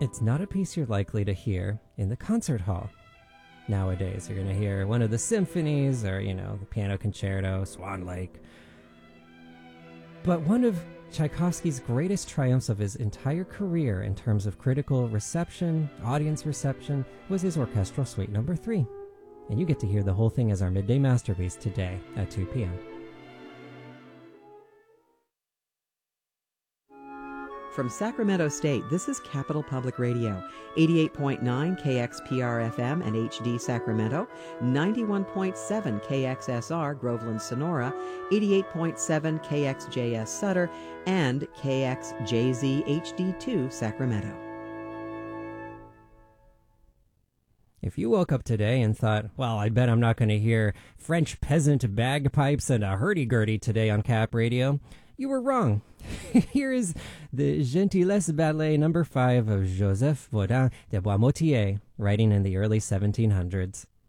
It's not a piece you're likely to hear in the concert hall. Nowadays, you're going to hear one of the symphonies or, the piano concerto, Swan Lake. But one of Tchaikovsky's greatest triumphs of his entire career in terms of critical reception, audience reception, was his Orchestral Suite No. 3. And you get to hear the whole thing as our midday masterpiece today at 2 p.m. From Sacramento State, this is Capital Public Radio, 88.9 KXPR-FM and HD Sacramento, 91.7 KXSR Groveland Sonora, 88.7 KXJS Sutter, and KXJZ HD2 Sacramento. If you woke up today and thought, well, I bet I'm not going to hear French peasant bagpipes and a hurdy-gurdy today on Cap Radio, you were wrong. Here is the Gentilesse Ballet No. 5 of Joseph Vaudin de Boismotier, writing in the early 1700s.